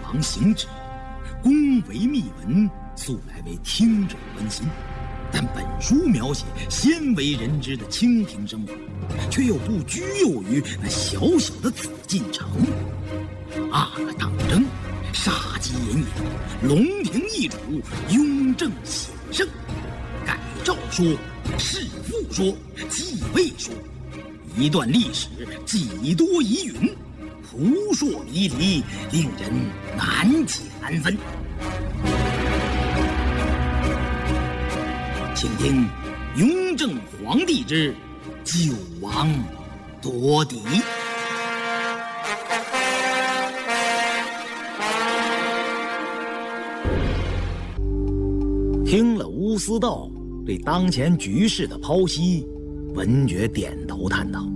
王行止，恭维密文，素来为听者关心。但本书描写鲜为人知的清廷生活，却又不拘囿于那小小的紫禁城。阿哥当征，杀机隐隐，龙庭易主，雍正显圣。改诏说，弑父说，继位说，一段历史几多疑云，扑朔迷离，令人难解难分。请听雍正皇帝之九王夺嫡。听了乌思道对当前局势的剖析，文觉点头叹道：“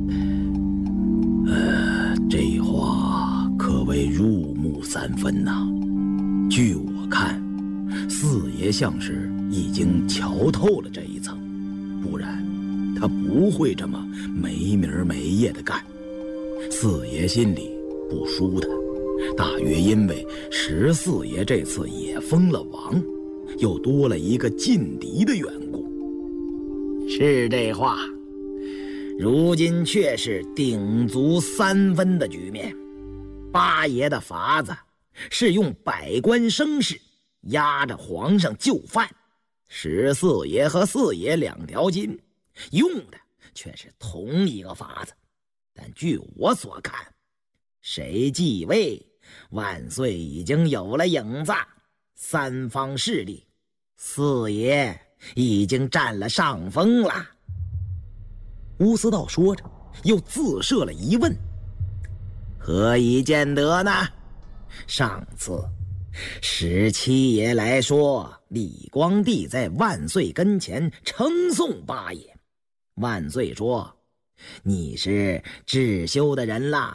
这话可谓入木三分呐。据我看，四爷像是已经瞧透了这一层，不然他不会这么没名没业的干。四爷心里不舒坦，大约因为14爷这次也封了王，又多了一个劲敌的缘故。是这话，如今却是鼎足3分的局面。八爷的法子是用百官生事压着皇上就范，14爷和4爷2条筋，用的却是同一个法子。但据我所看，谁继位，万岁已经有了影子，三方势力，4爷已经占了上风了。乌思道说着，又自设了疑问：何以见得呢？上次17爷来说，李光地在万岁跟前称颂八爷，万岁说：“你是智修的人了，